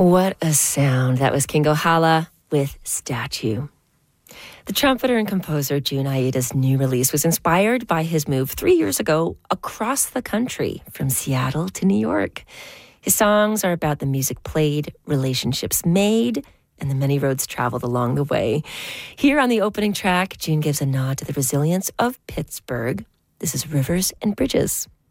What a sound. That was Kingo Hala with Statue. The trumpeter and composer Jun Aida's new release was inspired by his move 3 years ago across the country from Seattle to New York. His songs are about the music played, relationships made, and the many roads traveled along the way. Here on the opening track, Jun gives a nod to the resilience of Pittsburgh. This is Rivers and Bridges.